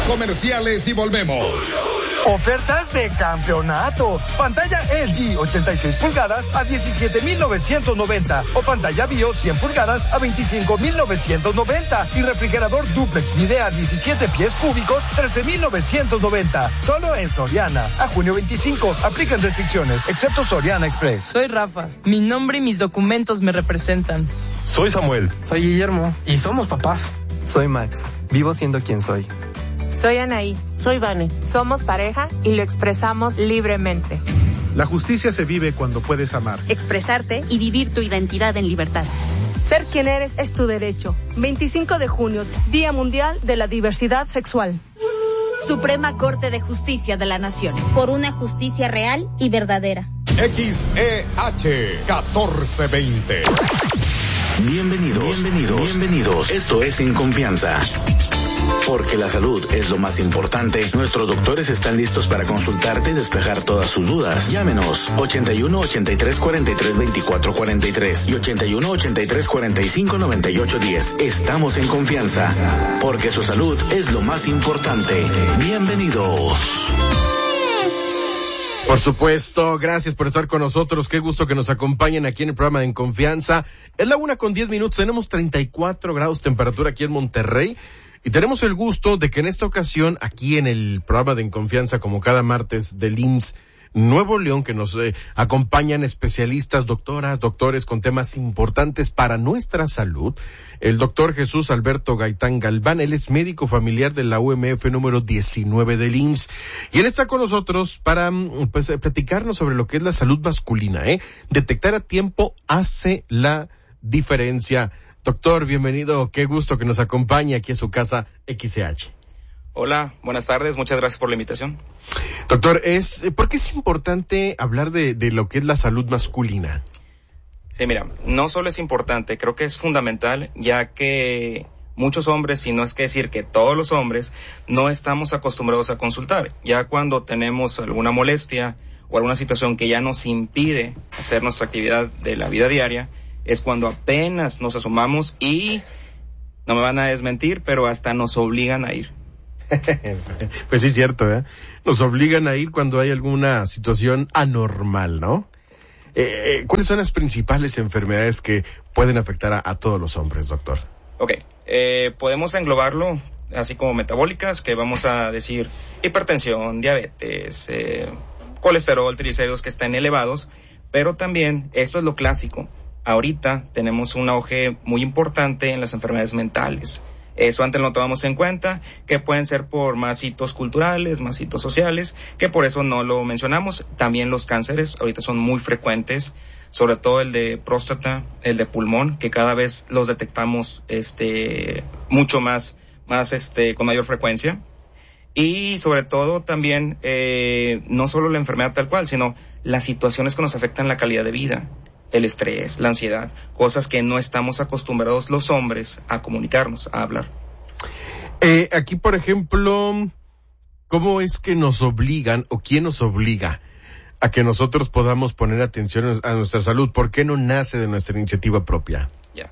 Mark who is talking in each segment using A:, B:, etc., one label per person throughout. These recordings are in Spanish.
A: Comerciales y volvemos.
B: Ofertas de campeonato. Pantalla LG 86 pulgadas a 17,990 o pantalla BIOS 100 pulgadas a 25,990 y refrigerador duplex Midea 17 pies cúbicos 13,990. Solo en Soriana. A junio 25. Aplican restricciones, excepto Soriana Express.
C: Soy Rafa. Mi nombre y mis documentos me representan.
D: Soy Samuel.
E: Soy Guillermo. Y somos papás.
F: Soy Max. Vivo siendo quien soy.
G: Soy Anaí.
H: Soy Vane.
G: Somos pareja y lo expresamos libremente.
I: La justicia se vive cuando puedes amar,
J: expresarte y vivir tu identidad en libertad.
K: Ser quien eres es tu derecho. 25 de junio, Día Mundial de la Diversidad Sexual.
J: Suprema Corte de Justicia de la Nación.
L: Por una justicia real y verdadera.
A: XEH 1420.
M: Bienvenidos. Esto es En Confianza. Porque la salud es lo más importante, nuestros doctores están listos para consultarte y despejar todas sus dudas. Llámenos 81 83 43 24 43 y 81 83 45 98 10. Estamos en confianza, porque su salud es lo más importante. Bienvenidos.
D: Por supuesto, gracias por estar con nosotros. Qué gusto que nos acompañen aquí en el programa de En Confianza. Es la 1:10, tenemos 34 grados temperatura aquí en Monterrey. Y tenemos el gusto de que en esta ocasión, aquí en el programa de En Confianza, como cada martes del IMSS Nuevo León, que nos acompañan especialistas, doctores con temas importantes para nuestra salud, el doctor Jesús Alberto Gaitán Galván. Él es médico familiar de la UMF número 19 del IMSS. Y él está con nosotros para platicarnos sobre lo que es la salud masculina. Detectar a tiempo hace la diferencia. Doctor, bienvenido, qué gusto que nos acompañe aquí en su casa XCH.
N: Hola, buenas tardes, muchas gracias por la invitación.
D: Doctor, ¿por qué es importante hablar de lo que es la salud masculina?
N: Sí, mira, no solo es importante, creo que es fundamental, ya que muchos hombres, y no es que decir que todos los hombres, no estamos acostumbrados a consultar. Ya cuando tenemos alguna molestia o alguna situación que ya nos impide hacer nuestra actividad de la vida diaria, es cuando apenas nos asomamos y, no me van a desmentir, pero hasta nos obligan a ir.
D: Pues sí, es cierto, nos obligan a ir cuando hay alguna situación anormal, ¿no? ¿Cuáles son las principales enfermedades que pueden afectar a todos los hombres, doctor?
N: Ok, podemos englobarlo así como metabólicas, que vamos a decir hipertensión, diabetes, colesterol, triglicéridos que están elevados, pero también, esto es lo clásico, ahorita tenemos un auge muy importante en las enfermedades mentales. Eso antes lo tomamos en cuenta, que pueden ser por más hitos culturales, más hitos sociales, que por eso no lo mencionamos. También los cánceres ahorita son muy frecuentes, sobre todo el de próstata, el de pulmón, que cada vez los detectamos mucho más con mayor frecuencia. Y sobre todo también no solo la enfermedad tal cual, sino las situaciones que nos afectan la calidad de vida. El estrés, la ansiedad, cosas que no estamos acostumbrados los hombres a comunicarnos, a hablar.
D: Aquí, por ejemplo, ¿cómo es que nos obligan o quién nos obliga a que nosotros podamos poner atención a nuestra salud? ¿Por qué no nace de nuestra iniciativa propia?
N: Ya.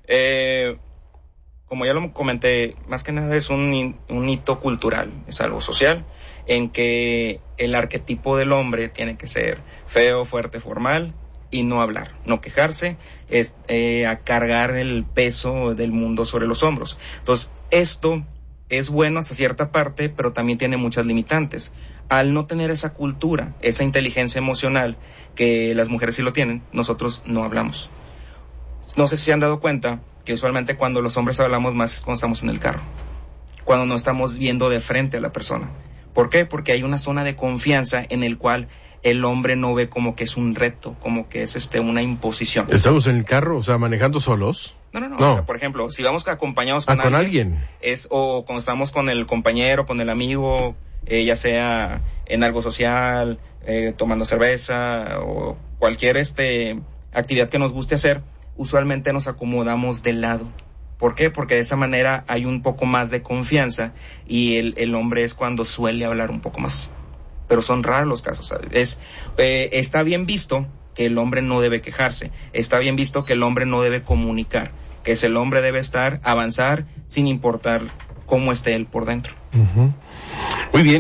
N: Como ya lo comenté, más que nada es un hito cultural, es algo social, en que el arquetipo del hombre tiene que ser feo, fuerte, formal, y no hablar, no quejarse, a cargar el peso del mundo sobre los hombros. Entonces, esto es bueno hasta cierta parte, pero también tiene muchas limitantes. Al no tener esa cultura, esa inteligencia emocional, que las mujeres sí lo tienen, nosotros no hablamos. No sé si se han dado cuenta que usualmente cuando los hombres hablamos más es cuando estamos en el carro, cuando no estamos viendo de frente a la persona. ¿Por qué? Porque hay una zona de confianza en el cual el hombre no ve como que es un reto, como que es una imposición.
D: ¿Estamos en el carro, o sea, manejando solos?
N: No. O sea, por ejemplo, si vamos acompañados con
D: alguien.
N: O cuando estamos con el compañero, con el amigo, ya sea en algo social, tomando cerveza o cualquier actividad que nos guste hacer, usualmente nos acomodamos de lado. ¿Por qué? Porque de esa manera hay un poco más de confianza y el hombre es cuando suele hablar un poco más. Pero son raros los casos, ¿sabes? Está bien visto que el hombre no debe quejarse, está bien visto que el hombre no debe comunicar, que el hombre debe avanzar sin importar cómo esté él por dentro.
D: Uh-huh. Muy bien,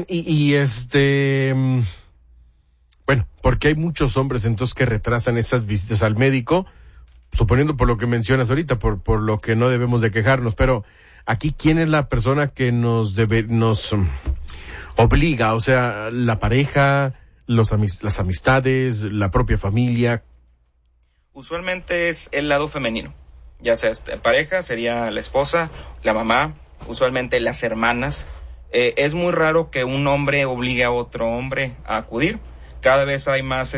D: bueno, porque hay muchos hombres entonces que retrasan esas visitas al médico, suponiendo por lo que mencionas ahorita, por lo que no debemos de quejarnos, pero aquí, ¿quién es la persona que nos obliga? O sea, la pareja, las amistades, la propia familia.
N: Usualmente es el lado femenino, ya sea pareja, sería la esposa, la mamá, usualmente las hermanas. Es muy raro que un hombre obligue a otro hombre a acudir. Cada vez hay más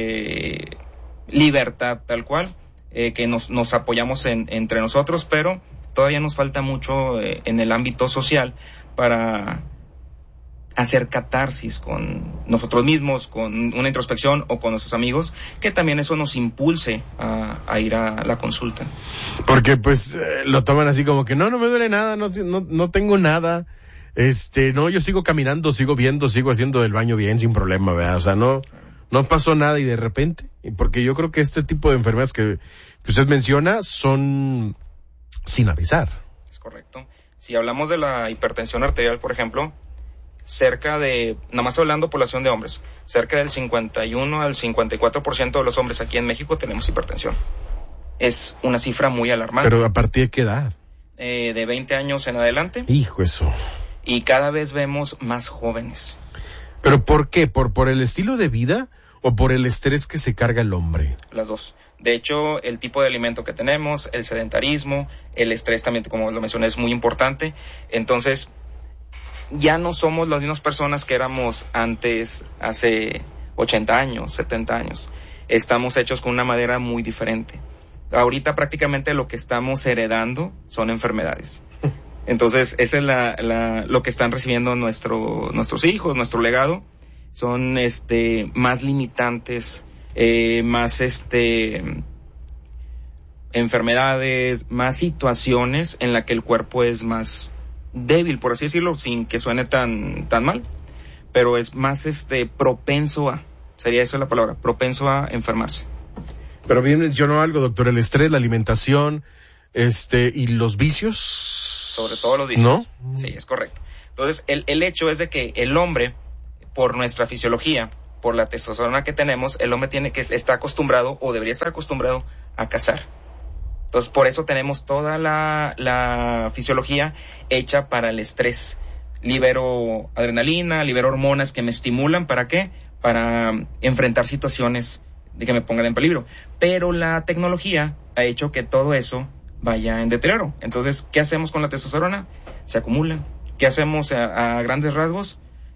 N: libertad tal cual, que nos apoyamos entre nosotros, pero todavía nos falta mucho en el ámbito social para hacer catarsis con nosotros mismos, con una introspección o con nuestros amigos, que también eso nos impulse a ir a la consulta.
D: Porque pues lo toman así como que no me duele nada, no tengo nada, no, yo sigo caminando, sigo viendo, sigo haciendo el baño bien sin problema, ¿verdad? O sea, no pasó nada y de repente, porque yo creo que este tipo de enfermedades que usted menciona son sin avisar.
N: Es correcto. Si hablamos de la hipertensión arterial, por ejemplo, nada más hablando población de hombres, cerca del 51 al 54% de los hombres aquí en México tenemos hipertensión. Es una cifra muy alarmante.
D: ¿Pero a partir de qué edad?
N: De 20 años en adelante.
D: Hijo, eso.
N: Y cada vez vemos más jóvenes.
D: ¿Pero por qué? ¿Por el estilo de vida o por el estrés que se carga el hombre?
N: Las dos. De hecho, el tipo de alimento que tenemos, el sedentarismo, el estrés también, como lo mencioné, es muy importante. Entonces, ya no somos las mismas personas que éramos antes, hace 80 años, 70 años. Estamos hechos con una madera muy diferente. Ahorita prácticamente lo que estamos heredando son enfermedades. Entonces, esa es lo que están recibiendo nuestros hijos, nuestro legado. Son más limitantes, más enfermedades, más situaciones en la que el cuerpo es más débil, por así decirlo, sin que suene tan mal, pero es más propenso sería esa la palabra, propenso a enfermarse.
D: Pero bien mencionó algo, doctor, el estrés, la alimentación, y los vicios.
N: Sobre todo los vicios. ¿No? Sí, es correcto. Entonces, el hecho es de que el hombre, por nuestra fisiología, por la testosterona que tenemos, el hombre está acostumbrado, o debería estar acostumbrado, a cazar. Entonces, por eso tenemos toda la fisiología hecha para el estrés. Libero adrenalina, libero hormonas que me estimulan, ¿para qué? Para enfrentar situaciones de que me pongan en peligro. Pero la tecnología ha hecho que todo eso vaya en deterioro. Entonces, ¿qué hacemos con la testosterona? Se acumula. ¿Qué hacemos a grandes rasgos?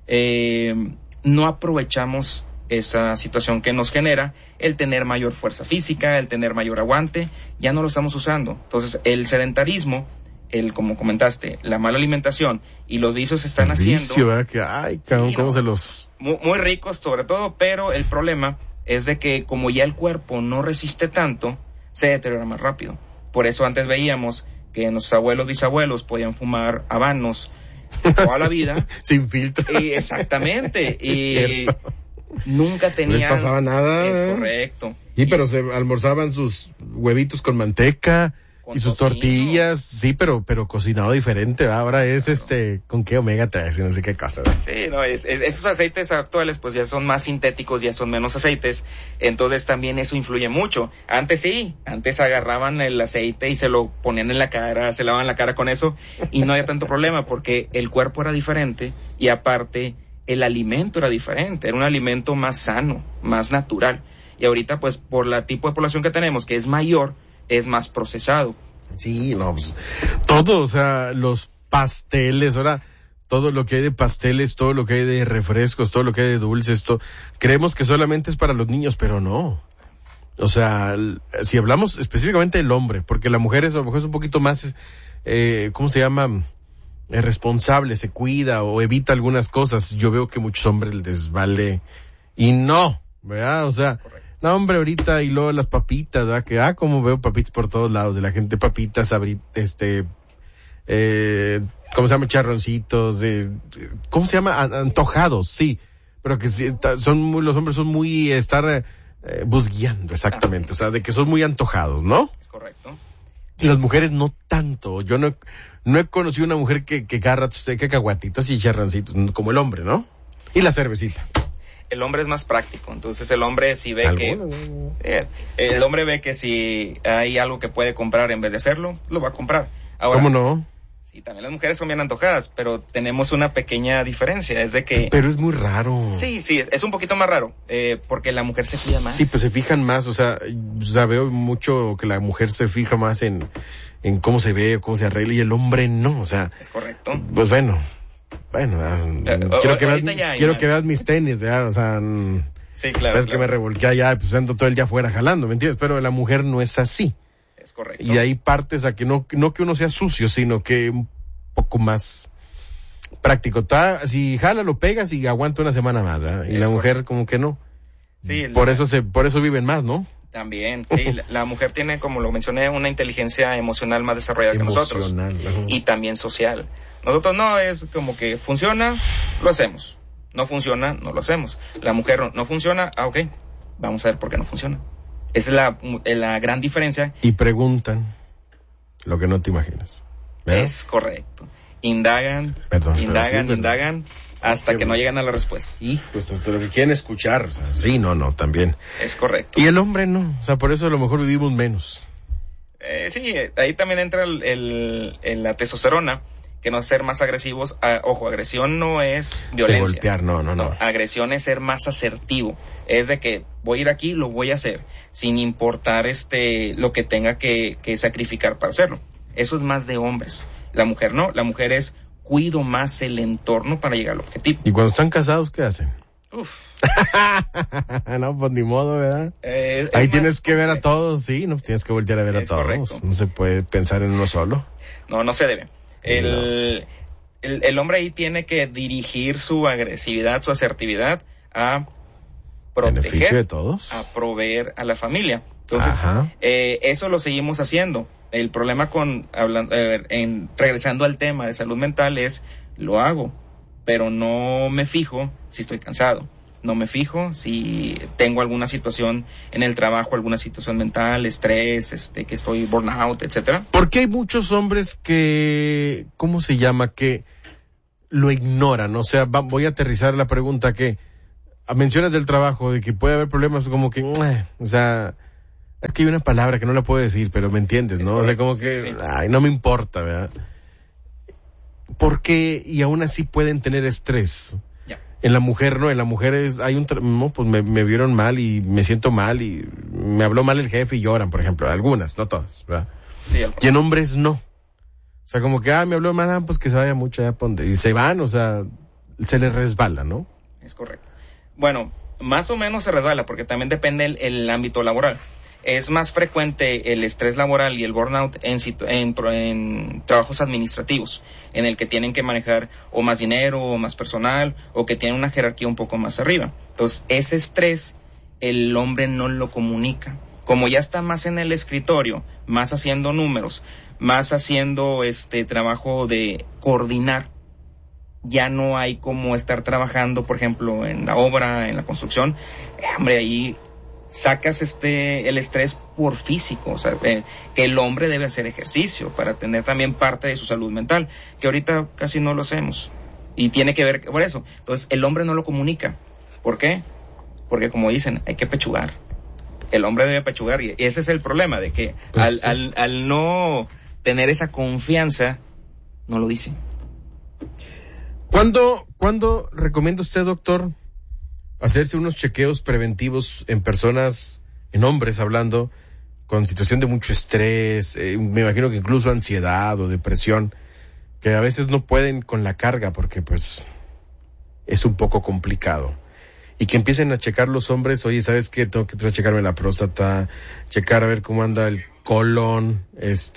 N: No aprovechamos esa situación que nos genera el tener mayor fuerza física, el tener mayor aguante, ya no lo estamos usando. Entonces, el sedentarismo, como comentaste, la mala alimentación y los vicios se están haciendo.
D: Vicio, ¿verdad? Que, ay, cabrón, ¿cómo se los...?
N: Muy ricos, sobre todo, pero el problema es de que como ya el cuerpo no resiste tanto, se deteriora más rápido. Por eso antes veíamos que nuestros abuelos, bisabuelos podían fumar habanos toda la vida.
D: Sin filtro.
N: Exactamente. Y nunca tenían...
D: No les pasaba nada.
N: Es correcto.
D: Sí, pero se almorzaban sus huevitos con manteca y sus tortillas. Sí, pero cocinado diferente, ¿verdad? Ahora es ¿con qué omega 3 y no sé qué cosa, ¿verdad?
N: Sí, no, esos aceites actuales pues ya son más sintéticos, ya son menos aceites. Entonces también eso influye mucho. Antes agarraban el aceite y se lo ponían en la cara, se lavaban la cara con eso y no había tanto problema porque el cuerpo era diferente y aparte el alimento era diferente, era un alimento más sano, más natural. Y ahorita pues por la tipo de población que tenemos, que es mayor, es más procesado.
D: Sí, no, pues, todo, o sea, los pasteles, ahora, todo lo que hay de pasteles, todo lo que hay de refrescos, todo lo que hay de dulces, creemos que solamente es para los niños, pero no. O sea, si hablamos específicamente del hombre, porque la mujer a lo mejor es un poquito más, ¿cómo se llama? Responsable, se cuida o evita algunas cosas. Yo veo que muchos hombres les vale, y no, ¿verdad? O sea, no, hombre, ahorita y luego las papitas, ¿verdad? Que, como veo papitas por todos lados de la gente, papitas, ¿cómo se llama? Charroncitos, ¿cómo se llama? Antojados, sí, pero que sí, los hombres son muy, busgueando, exactamente, o sea, de que son muy antojados, ¿no?
N: Es correcto.
D: Y las mujeres no tanto. Yo no he conocido una mujer que cada rato esté cacahuatitos y charrancitos, como el hombre, ¿no? Y la cervecita.
N: El hombre es más práctico, entonces el hombre si ve el hombre ve que si hay algo que puede comprar en vez de hacerlo, lo va a comprar. Ahora,
D: ¿cómo no?
N: Sí, también las mujeres son bien antojadas, pero tenemos una pequeña diferencia, es de que...
D: Pero es muy raro.
N: Sí, es un poquito más raro, porque la mujer se cuida más.
D: Sí, pues se fijan más, o sea, veo mucho que la mujer se fija más en cómo se ve, cómo se arregla, y el hombre no, o sea...
N: Es correcto.
D: Pues bueno, quiero que veas mis tenis, ¿verdad? O sea...
N: Sí, claro.
D: Es que me revolqué allá, pues ando todo el día afuera jalando, ¿me entiendes? Pero la mujer no es así.
N: Es correcto.
D: Y ahí partes a que no que uno sea sucio, sino que un poco más práctico. Si jala, lo pegas y aguanta una semana más, ¿verdad? Y la mujer como que no.
N: Sí.
D: Por eso viven más, ¿no?
N: También, sí. La mujer tiene, como lo mencioné, una inteligencia emocional más desarrollada que nosotros. Y también social. Nosotros no, es como que funciona, lo hacemos. No funciona, no lo hacemos. La mujer no funciona, ok, vamos a ver por qué no funciona. Esa es la gran diferencia.
D: Y preguntan lo que no te imaginas, ¿verdad?
N: Es correcto. Indagan hasta que no llegan a la respuesta.
D: Pues hasta lo que quieren escuchar. O sea, sí, no, también.
N: Es correcto.
D: Y el hombre no, o sea, por eso a lo mejor vivimos menos.
N: Sí, ahí también entra la testosterona, que no es ser más agresivos. Ojo, agresión no es violencia.
D: De golpear, no.
N: Agresión es ser más asertivo. Es de que voy a ir aquí, lo voy a hacer, sin importar lo que tenga que sacrificar para hacerlo. Eso es más de hombres. La mujer no, la mujer es cuido más el entorno para llegar al objetivo.
D: ¿Y cuando están casados, qué hacen?
N: Uf.
D: No, pues ni modo, ¿verdad? Ahí tienes que ver a todos, sí, no tienes que voltear a ver a todos. Correcto. No se puede pensar en uno solo.
N: No se debe. El hombre ahí tiene que dirigir su agresividad, su asertividad a proteger,
D: beneficio de todos,
N: a proveer a la familia. Entonces, eso lo seguimos haciendo. El problema regresando al tema de salud mental es, lo hago, pero no me fijo si estoy cansado. No me fijo si tengo alguna situación en el trabajo, alguna situación mental, estrés, que estoy burnout, etcétera.
D: Porque hay muchos hombres que, ¿cómo se llama? Que lo ignoran. O sea, voy a aterrizar la pregunta que mencionas del trabajo, de que puede haber problemas, como que, o sea, es que hay una palabra que no la puedo decir, pero me entiendes, ¿no? O sea, como que, sí. Ay, no me importa, ¿verdad? ¿Por qué? Y aún así pueden tener estrés. En la mujer no, en la mujer pues me vieron mal y me siento mal y me habló mal el jefe y lloran, por ejemplo, algunas, no todas, ¿verdad? Sí, y en hombres no. O sea, como que, me habló mal, pues que se vaya mucho allá por donde, y se van, o sea, se les resbala, ¿no?
N: Es correcto. Bueno, más o menos se resbala, porque también depende el ámbito laboral. Es más frecuente el estrés laboral y el burnout en trabajos administrativos, en el que tienen que manejar o más dinero o más personal, o que tienen una jerarquía un poco más arriba. Entonces, ese estrés el hombre no lo comunica. Como ya está más en el escritorio, más haciendo números, más haciendo trabajo de coordinar, ya no hay como estar trabajando, por ejemplo, en la obra, en la construcción. Hombre, ahí sacas el estrés por físico, o sea, que el hombre debe hacer ejercicio para tener también parte de su salud mental, que ahorita casi no lo hacemos, y tiene que ver por eso. Entonces, el hombre no lo comunica. ¿Por qué? Porque, como dicen, hay que pechugar. El hombre debe pechugar, y ese es el problema, de que pues, al no tener esa confianza, no lo dice.
D: ¿Cuándo recomienda usted, doctor, hacerse unos chequeos preventivos en personas, en hombres hablando, con situación de mucho estrés, me imagino que incluso ansiedad o depresión, que a veces no pueden con la carga porque pues es un poco complicado? Y que empiecen a checar los hombres, oye, ¿sabes qué? Tengo que empezar a checarme la próstata, checar a ver cómo anda el colon,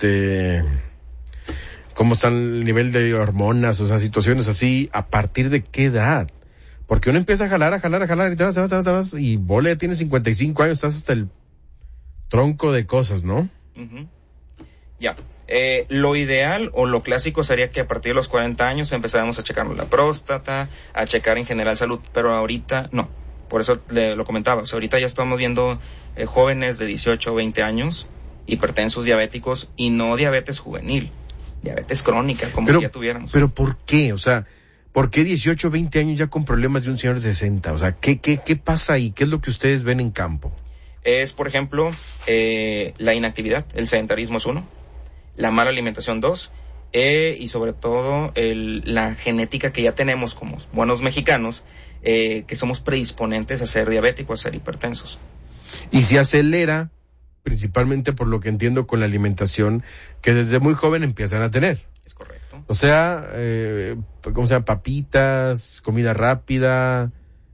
D: cómo está el nivel de hormonas, o sea, situaciones así, ¿a partir de qué edad? Porque uno empieza a jalar, y te vas, y vole, tienes 55 años, estás hasta el tronco de cosas, ¿no?
N: Uh-huh. Ya. Lo ideal o lo clásico sería que a partir de los 40 años empezáramos a checarnos la próstata, a checar en general salud, pero ahorita no. Por eso lo comentaba, o sea, ahorita ya estamos viendo jóvenes de 18 o 20 años hipertensos, diabéticos, y no diabetes juvenil, diabetes crónica, como si ya tuviéramos.
D: Pero ¿por qué? O sea, ¿por qué 18, 20 años ya con problemas de un señor de 60? O sea, ¿qué pasa ahí? ¿Qué es lo que ustedes ven en campo?
N: Es, por ejemplo, la inactividad, el sedentarismo es 1, la mala alimentación 2, y sobre todo la genética que ya tenemos como buenos mexicanos, que somos predisponentes a ser diabéticos, a ser hipertensos.
D: Y se acelera, principalmente por lo que entiendo con la alimentación, que desde muy joven empiezan a tener.
N: Es correcto.
D: O sea, ¿cómo se llama? Papitas, comida rápida,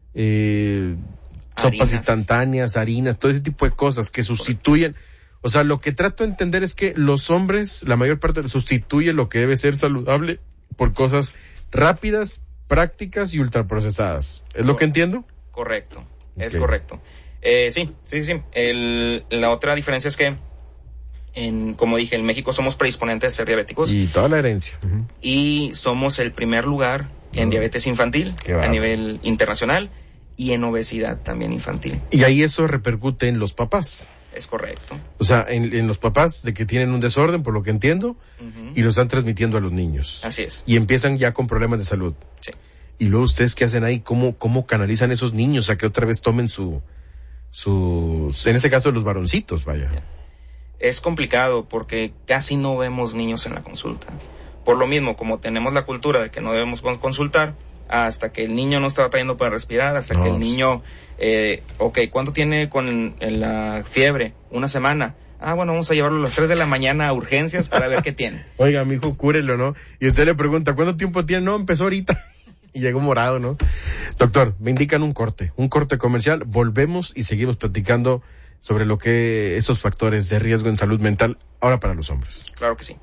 D: sopas instantáneas, harinas, todo ese tipo de cosas que sustituyen. O sea, lo que trato de entender es que los hombres, la mayor parte sustituye lo que debe ser saludable por cosas rápidas, prácticas y ultraprocesadas. ¿Es lo que entiendo?
N: Correcto, es correcto. Sí. La otra diferencia es que, como dije, en México somos predisponentes a ser diabéticos.
D: Y toda la herencia. Uh-huh.
N: Y somos el primer lugar en diabetes infantil a nivel internacional y en obesidad también infantil.
D: Y ahí eso repercute en los papás.
N: Es correcto.
D: O sea, en los papás de que tienen un desorden, por lo que entiendo, y lo están transmitiendo a los niños.
N: Así es.
D: Y empiezan ya con problemas de salud.
N: Sí.
D: Y luego ustedes, ¿qué hacen ahí? ¿Cómo canalizan esos niños a que otra vez tomen en ese caso los varoncitos, vaya?
N: Es complicado porque casi no vemos niños en la consulta. Por lo mismo, como tenemos la cultura de que no debemos consultar, hasta que el niño no está batallando para respirar, hasta que el niño, ¿cuánto tiene con la fiebre? 1 semana. Bueno, vamos a llevarlo a las 3 de la mañana a urgencias para ver qué tiene.
D: Oiga, mijo, cúrelo, ¿no? Y usted le pregunta, ¿cuánto tiempo tiene? No, empezó ahorita. Y llegó morado, ¿no? Doctor, me indican un corte comercial. Volvemos y seguimos platicando sobre lo que esos factores de riesgo en salud mental ahora para los hombres.
N: Claro que sí.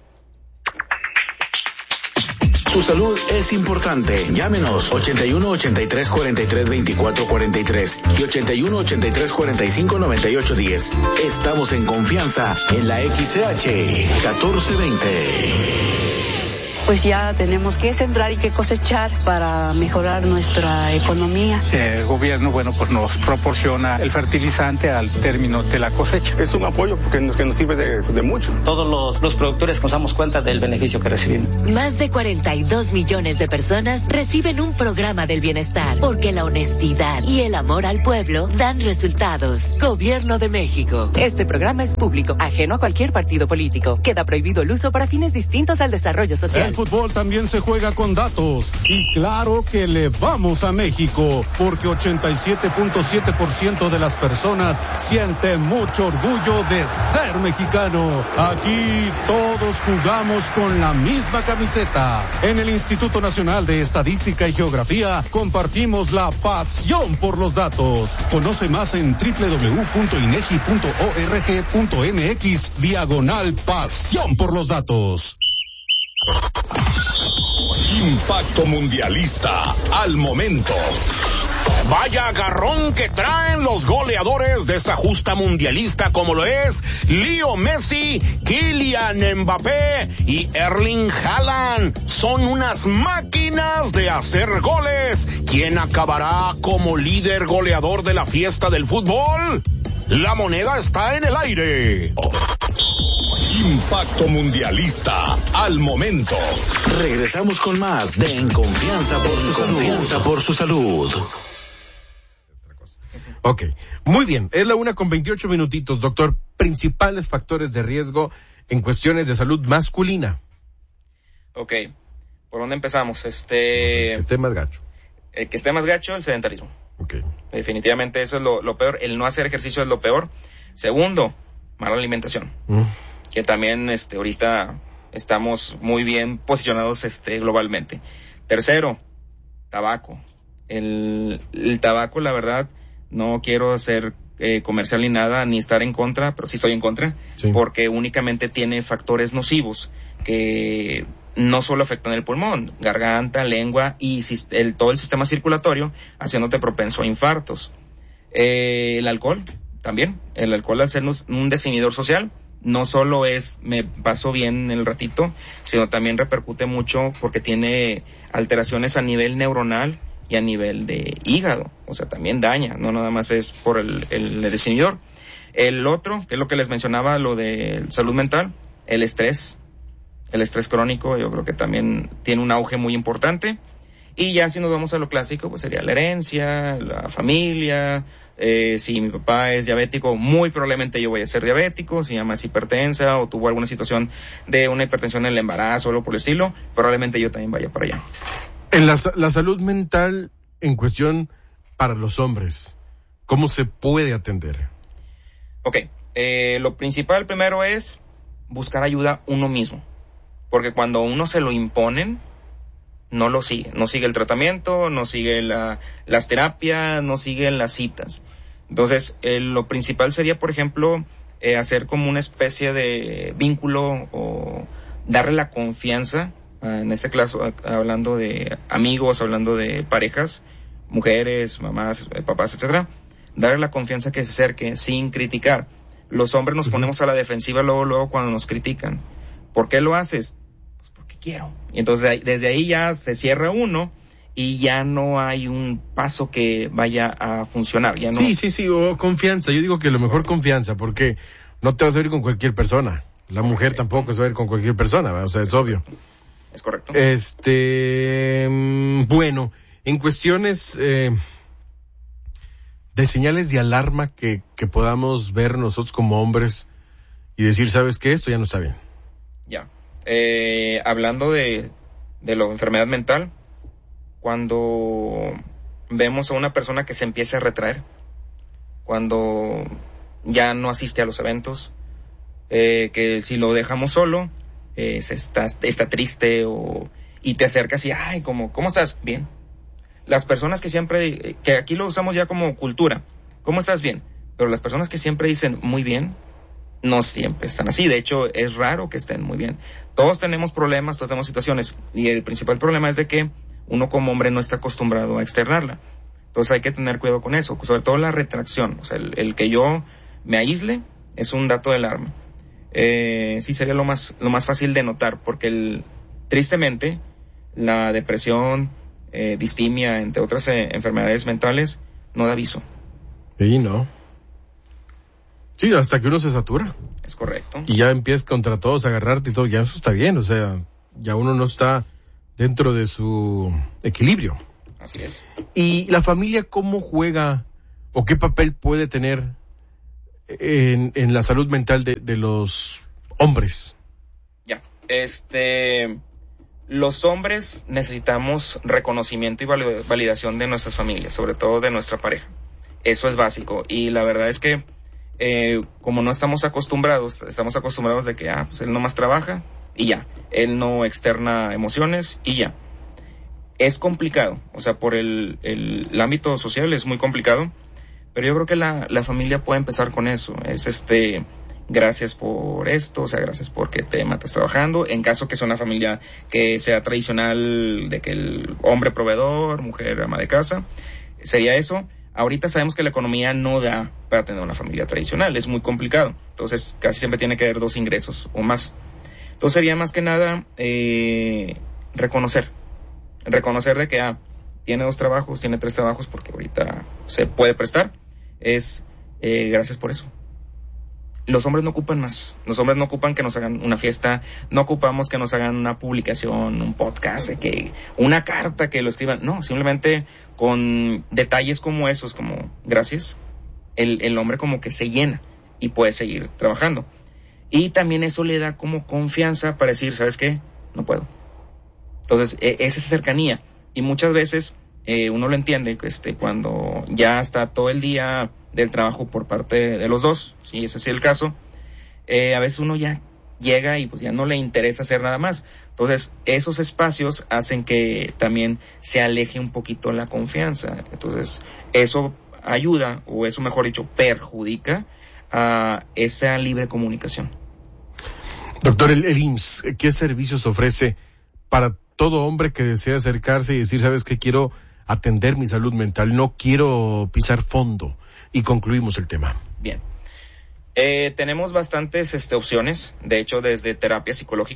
M: Tu salud es importante. Llámenos 81 83 43 24 43 y 81 83 45 98 10. Estamos en confianza en la XCH 1420.
H: Pues ya tenemos que sembrar y que cosechar para mejorar nuestra economía.
E: El gobierno, pues nos proporciona el fertilizante al término de la cosecha.
O: Es un apoyo que nos sirve de mucho.
P: Todos los productores nos damos cuenta del beneficio que recibimos.
Q: Más de 42 millones de personas reciben un programa del bienestar, porque la honestidad y el amor al pueblo dan resultados. Gobierno de México.
R: Este programa es público, ajeno a cualquier partido político. Queda prohibido el uso para fines distintos al desarrollo social.
S: El fútbol también se juega con datos. Y claro que le vamos a México, porque 87.7% de las personas siente mucho orgullo de ser mexicano. Aquí todos jugamos con la misma camiseta. En el Instituto Nacional de Estadística y Geografía compartimos la pasión por los datos. Conoce más en www.inegi.org.mx/pasión por los datos.
A: Impacto Mundialista al momento.
T: Vaya agarrón que traen los goleadores de esta justa mundialista, como lo es Leo Messi, Kylian Mbappé y Erling Haaland. Son unas máquinas de hacer goles. ¿Quién acabará como líder goleador de la fiesta del fútbol? La moneda está en el aire.
A: Impacto Mundialista al momento.
M: Regresamos con más de En Confianza por su salud.
D: Ok, muy bien. Es la 1:28, doctor. Principales factores de riesgo en cuestiones de salud masculina.
N: Ok, ¿por dónde empezamos?
D: Que esté más gacho.
N: El que esté más gacho, el sedentarismo.
D: Ok.
N: Definitivamente eso es lo peor. El no hacer ejercicio es lo peor. Segundo, mala alimentación. Que también ahorita estamos muy bien posicionados globalmente. Tercero, tabaco. El tabaco, la verdad, no quiero hacer comercial ni nada, ni estar en contra, pero sí estoy en contra, porque únicamente tiene factores nocivos que no solo afectan el pulmón, garganta, lengua y todo el sistema circulatorio, haciéndote propenso a infartos. El alcohol, también. El alcohol, al ser un desinhibidor social, no solo me paso bien el ratito, sino también repercute mucho porque tiene alteraciones a nivel neuronal y a nivel de hígado, o sea, también daña, no nada más es por el desinhibidor. El otro, que es lo que les mencionaba, lo de salud mental, el estrés crónico, yo creo que también tiene un auge muy importante. Y ya si nos vamos a lo clásico, pues sería la herencia, la familia. Si mi papá es diabético, muy probablemente yo voy a ser diabético. Si mi mamá es hipertensa o tuvo alguna situación de una hipertensión en el embarazo o algo por el estilo, probablemente yo también vaya para allá.
D: En la salud mental en cuestión para los hombres, ¿cómo se puede atender?
N: Ok, lo principal primero es buscar ayuda uno mismo. Porque cuando uno se lo imponen, no lo sigue. No sigue el tratamiento, no sigue las terapias, no sigue las citas. Entonces, lo principal sería, por ejemplo, hacer como una especie de vínculo o darle la confianza, en este caso, hablando de amigos, hablando de parejas, mujeres, mamás, papás, etcétera, darle la confianza que se acerque sin criticar. Los hombres nos ponemos a la defensiva luego cuando nos critican. ¿Por qué lo haces? Quiero. Y entonces desde ahí ya se cierra uno y ya no hay un paso que vaya a funcionar. Ya no...
D: Sí, o confianza. Yo digo que lo mejor confianza, porque no te vas a ir con cualquier persona. La mujer tampoco se va a ir con cualquier persona, o sea, es obvio.
N: Es correcto.
D: Bueno, en cuestiones de señales de alarma que podamos ver nosotros como hombres y decir, ¿sabes qué? Esto ya no está bien.
N: Ya. Hablando de la enfermedad mental, cuando vemos a una persona que se empieza a retraer, cuando ya no asiste a los eventos, que si lo dejamos solo, está triste y te acercas y, ay, ¿cómo estás? Bien. Las personas que aquí lo usamos ya como cultura, ¿cómo estás? Bien. Pero las personas que siempre dicen muy bien, no siempre están así. De hecho, es raro que estén muy bien. Todos tenemos problemas, todos tenemos situaciones. Y el principal problema es de que uno como hombre no está acostumbrado a externarla. Entonces hay que tener cuidado con eso. Sobre todo la retracción. O sea, el que yo me aísle es un dato de alarma. Sí sería lo más fácil de notar. Porque tristemente, la depresión, distimia, entre otras enfermedades mentales, no da aviso.
D: Sí, no. Sí, hasta que uno se satura.
N: Es correcto.
D: Y ya empiezas contra todos a agarrarte y todo, ya eso está bien, o sea, ya uno no está dentro de su equilibrio.
N: Así es.
D: ¿Y la familia cómo juega o qué papel puede tener en la salud mental de los hombres?
N: Ya, los hombres necesitamos reconocimiento y validación de nuestras familias, sobre todo de nuestra pareja. Eso es básico. Y la verdad es que como no estamos acostumbrados de que pues él nomás trabaja y ya, él no externa emociones y ya. Es complicado, o sea, por el ámbito social es muy complicado, pero yo creo que la familia puede empezar con eso. Es gracias por esto, o sea, gracias porque te matas trabajando, en caso que sea una familia que sea tradicional, de que el hombre proveedor, mujer ama de casa, sería eso. Ahorita sabemos que la economía no da para tener una familia tradicional, es muy complicado. Entonces, casi siempre tiene que haber 2 ingresos o más. Entonces, sería más que nada reconocer de que tiene 2 trabajos, tiene 3 trabajos, porque ahorita se puede prestar. Gracias por eso. Los hombres no ocupan más. Los hombres no ocupan que nos hagan una fiesta, no ocupamos que nos hagan una publicación, un podcast, una carta que lo escriban. No, simplemente con detalles como esos, como gracias, el hombre como que se llena y puede seguir trabajando. Y también eso le da como confianza para decir, ¿sabes qué? No puedo. Entonces, es esa cercanía. Y muchas veces uno lo entiende cuando ya está todo el día del trabajo por parte de los dos, si ese es el caso, a veces uno ya llega y pues ya no le interesa hacer nada más. Entonces, esos espacios hacen que también se aleje un poquito la confianza. Entonces, eso ayuda, o eso mejor dicho, perjudica a esa libre comunicación.
D: Doctor, el IMSS, ¿qué servicios ofrece para todo hombre que desea acercarse y decir, ¿sabes qué? Quiero atender mi salud mental, no quiero pisar fondo? Y concluimos el tema.
N: Bien. Tenemos bastantes opciones, de hecho, desde terapia psicológica,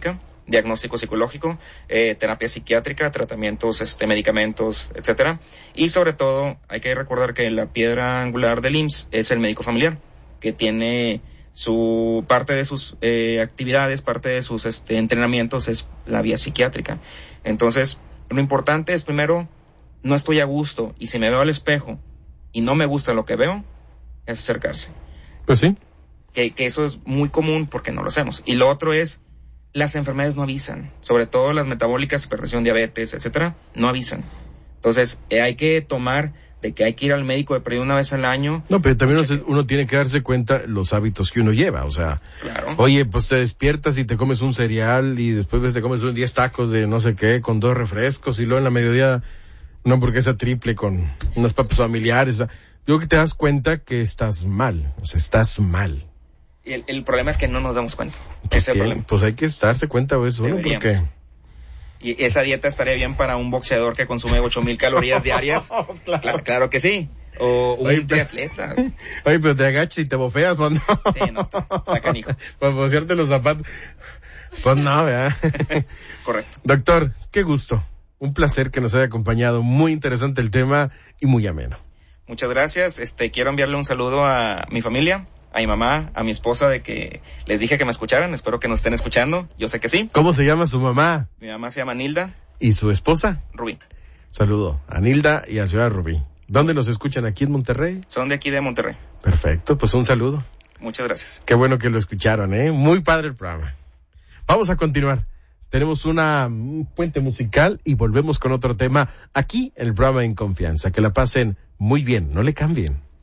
N: diagnóstico psicológico, terapia psiquiátrica, tratamientos, medicamentos, etcétera. Y sobre todo, hay que recordar que la piedra angular del IMSS es el médico familiar, que tiene su parte de sus actividades, parte de sus entrenamientos es la vía psiquiátrica. Entonces, lo importante es primero, no estoy a gusto, y si me veo al espejo y no me gusta lo que veo, es acercarse.
D: Pues sí.
N: Que eso es muy común porque no lo hacemos. Y lo otro es, las enfermedades no avisan, sobre todo las metabólicas, hipertensión, diabetes, etcétera, no avisan. Entonces, hay que tomar de que hay que ir al médico de periodo una vez al año.
D: No, pero también uno tiene que darse cuenta los hábitos que uno lleva, o sea,
N: claro.
D: Oye, pues te despiertas y te comes un cereal y después te comes 10 tacos de no sé qué con 2 refrescos y luego en la mediodía una hamburguesa triple con unas papas familiares. Digo que te das cuenta que estás mal, o sea, estás mal.
N: Y el problema es que no nos damos cuenta. Ese es el problema.
D: Pues hay que darse cuenta de eso, ¿no? Porque...
N: Y esa dieta estaría bien para un boxeador que consume 8,000 calorías diarias. Claro que sí. O un triatleta.
D: Oye, pero te agachas y te bofeas, pues no.
N: Sí, no, está canijo.
D: Para bocearte los zapatos. Pues no, ¿verdad?
N: Correcto.
D: Doctor, qué gusto. Un placer que nos haya acompañado. Muy interesante el tema y muy ameno.
N: Muchas gracias. Quiero enviarle un saludo a mi familia, a mi mamá, a mi esposa, de que les dije que me escucharan. Espero que nos estén escuchando. Yo sé que sí.
D: ¿Cómo se llama su mamá?
N: Mi mamá se llama Nilda.
D: ¿Y su esposa?
N: Rubí.
D: Saludo a Nilda y a Ciudad Rubí. ¿Dónde nos escuchan? ¿Aquí en Monterrey?
N: Son de aquí de Monterrey.
D: Perfecto, pues un saludo.
N: Muchas gracias.
D: Qué bueno que lo escucharon, ¿eh? Muy padre el programa. Vamos a continuar. Tenemos un puente musical y volvemos con otro tema aquí en el programa En Confianza. Que la pasen muy bien, no le cambien.